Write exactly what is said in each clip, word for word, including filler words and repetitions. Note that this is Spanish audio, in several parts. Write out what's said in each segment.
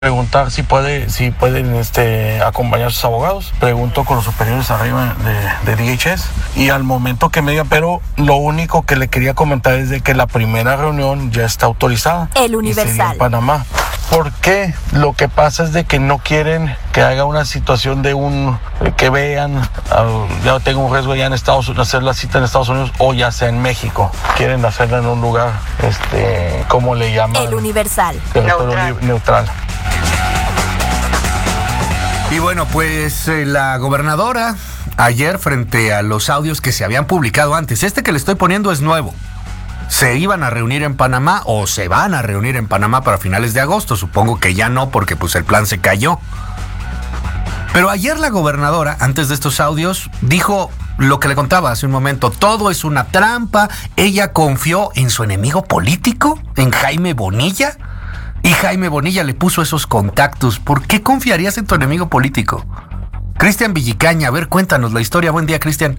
preguntar si puede, si pueden este, acompañar a sus abogados. Pregunto con los superiores arriba de, de D H S y al momento que me diga, pero lo único que le quería comentar es de que la primera reunión ya está autorizada. El Universal. En Panamá. ¿Por qué? Lo que pasa es de que no quieren que haga una situación de un, que vean, uh, ya tengo un riesgo ya en Estados Unidos, hacer la cita en Estados Unidos o ya sea en México. Quieren hacerla en un lugar, este, ¿cómo le llaman? El Universal. Neutral. neutral. Y bueno, pues eh, la gobernadora ayer frente a los audios que se habían publicado antes, este que le estoy poniendo es nuevo. Se iban a reunir en Panamá o se van a reunir en Panamá para finales de agosto. Supongo que ya no, porque pues el plan se cayó. Pero ayer la gobernadora, antes de estos audios, dijo lo que le contaba hace un momento. Todo es una trampa. Ella confió en su enemigo político, en Jaime Bonilla. Y Jaime Bonilla le puso esos contactos. ¿Por qué confiarías en tu enemigo político? Cristian Villicaña, a ver, cuéntanos la historia. Buen día, Cristian.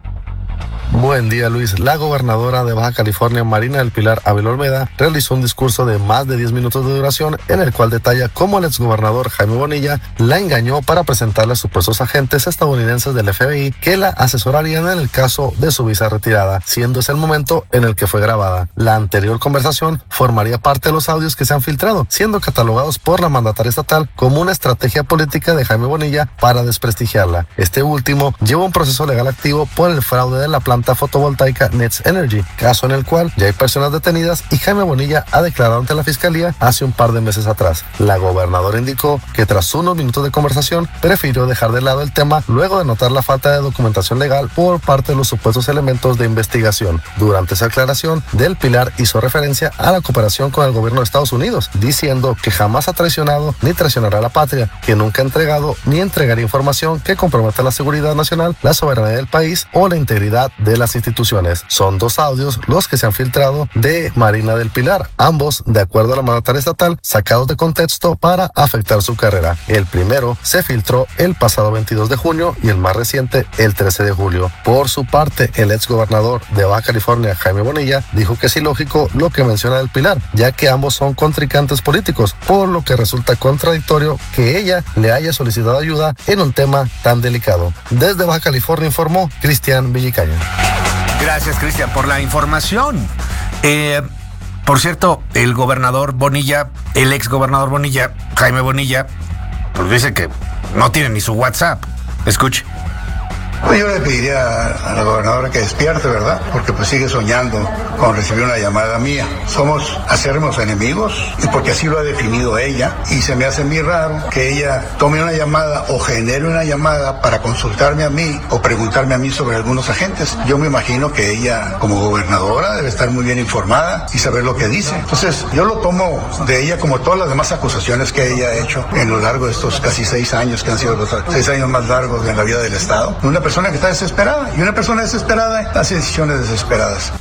Buen día, Luis. La gobernadora de Baja California, Marina del Pilar Ávila Olmeda, realizó un discurso de más de diez minutos de duración en el cual detalla cómo el exgobernador Jaime Bonilla la engañó para presentarle a supuestos agentes estadounidenses del F B I que la asesorarían en el caso de su visa retirada, siendo ese el momento en el que fue grabada. La anterior conversación formaría parte de los audios que se han filtrado, siendo catalogados por la mandataria estatal como una estrategia política de Jaime Bonilla para desprestigiarla. Este último lleva un proceso legal activo por el fraude de la planta fotovoltaica Nets Energy, caso en el cual ya hay personas detenidas y Jaime Bonilla ha declarado ante la fiscalía hace un par de meses atrás. La gobernadora indicó que tras unos minutos de conversación prefirió dejar de lado el tema luego de notar la falta de documentación legal por parte de los supuestos elementos de investigación. Durante esa aclaración, Del Pilar hizo referencia a la cooperación con el gobierno de Estados Unidos, diciendo que jamás ha traicionado ni traicionará a la patria, que nunca ha entregado ni entregará información que comprometa la seguridad nacional, la soberanía del país o la integridad de de las instituciones. Son dos audios los que se han filtrado de Marina del Pilar, ambos, de acuerdo a la mandataria estatal, sacados de contexto para afectar su carrera. El primero se filtró el pasado veintidós de junio y el más reciente el trece de julio. Por su parte, el ex gobernador de Baja California, Jaime Bonilla, dijo que es ilógico lo que menciona del Pilar, ya que ambos son contrincantes políticos, por lo que resulta contradictorio que ella le haya solicitado ayuda en un tema tan delicado. Desde Baja California informó Cristian Villicaña. Gracias, Cristian, por la información. Eh, por cierto, el gobernador Bonilla, el ex gobernador Bonilla, Jaime Bonilla, pues dice que no tiene ni su WhatsApp. Escuche. Pues yo le pediría a la gobernadora que despierte, ¿verdad? Porque pues sigue soñando con recibir una llamada mía. Somos acérrimos enemigos y porque así lo ha definido ella y se me hace muy raro que ella tome una llamada o genere una llamada para consultarme a mí o preguntarme a mí sobre algunos agentes. Yo me imagino que ella como gobernadora debe estar muy bien informada y saber lo que dice. Entonces yo lo tomo de ella como todas las demás acusaciones que ella ha hecho en lo largo de estos casi seis años que han sido los seis años más largos en la vida del Estado. Una persona que está desesperada y una persona desesperada hace decisiones desesperadas.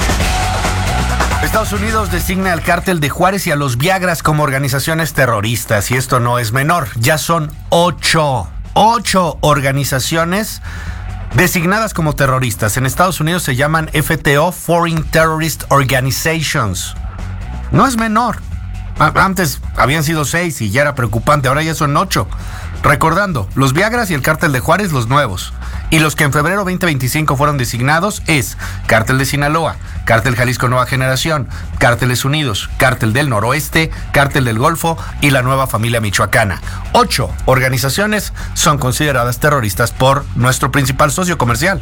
Estados Unidos designa al cártel de Juárez y a los Viagras como organizaciones terroristas y esto no es menor, ya son ocho, ocho organizaciones designadas como terroristas. En Estados Unidos se llaman F T O, Foreign Terrorist Organizations. No es menor. Antes habían sido seis y ya era preocupante, ahora ya son ocho. Recordando, los Viagras y el cártel de Juárez, los nuevos. Y los que en febrero veinte veinticinco fueron designados es Cártel de Sinaloa, Cártel Jalisco Nueva Generación, Cárteles Unidos, Cártel del Noroeste, Cártel del Golfo y la Nueva Familia Michoacana. Ocho organizaciones son consideradas terroristas por nuestro principal socio comercial.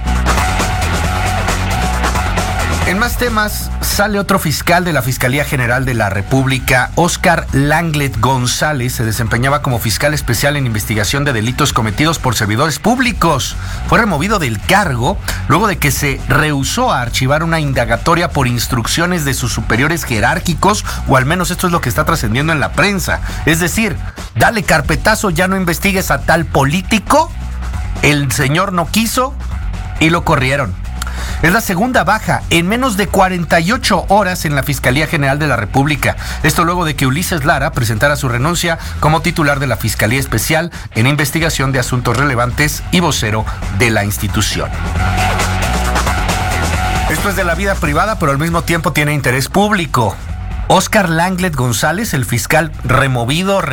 En más temas, sale otro fiscal de la Fiscalía General de la República. Óscar Langlet González se desempeñaba como fiscal especial en investigación de delitos cometidos por servidores públicos. Fue removido del cargo luego de que se rehusó a archivar una indagatoria por instrucciones de sus superiores jerárquicos, o al menos esto es lo que está trascendiendo en la prensa. Es decir, dale carpetazo, ya no investigues a tal político. El señor no quiso y lo corrieron. Es la segunda baja en menos de cuarenta y ocho horas en la Fiscalía General de la República. Esto luego de que Ulises Lara presentara su renuncia como titular de la Fiscalía Especial en Investigación de Asuntos Relevantes y vocero de la institución. Esto es de la vida privada, pero al mismo tiempo tiene interés público. Óscar Langlet González, el fiscal removido,